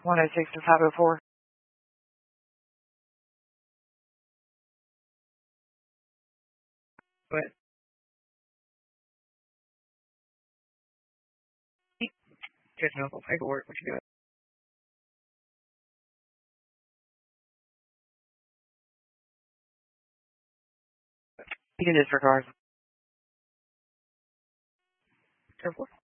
106 to 504. But just no paperwork. What you got? You can disregard. Careful.